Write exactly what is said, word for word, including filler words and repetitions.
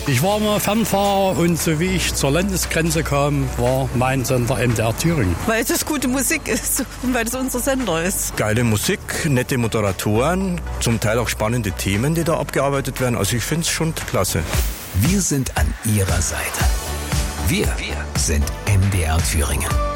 Ich war mal Fernfahrer und so wie ich zur Landesgrenze kam, war mein Sender M D R Thüringen. Weil es gute Musik ist und weil es unser Sender ist. Geile Musik, nette Moderatoren, zum Teil auch spannende Themen, die da abgearbeitet werden. Also ich finde es schon klasse. Wir sind an Ihrer Seite. Wir, wir sind M D R Thüringen.